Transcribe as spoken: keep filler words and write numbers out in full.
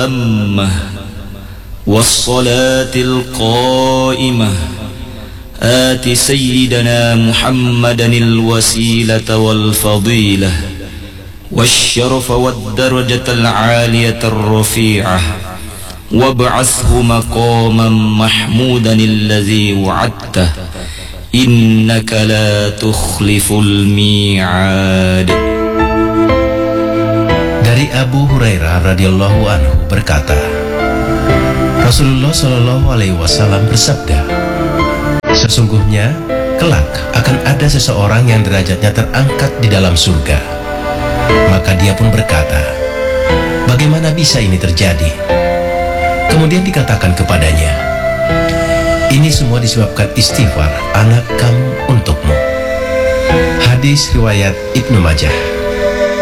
التامة والصلاة القائمة آت سيدنا محمدا الوسيلة والفضيلة والشرف والدرجة العالية الرفيعة وابعثه مقاما محمودا الذي وعدته إنك لا تخلف الميعاد. Dari Abu Hurairah radhiyallahu anhu berkata, Rasulullah shallallahu alaihi wasallam bersabda, sesungguhnya kelak akan ada seseorang yang derajatnya terangkat di dalam surga. Maka dia pun berkata, bagaimana bisa ini terjadi? Kemudian dikatakan kepadanya, ini semua disebabkan istighfar anak kamu untukmu. Hadis riwayat Ibnu Majah.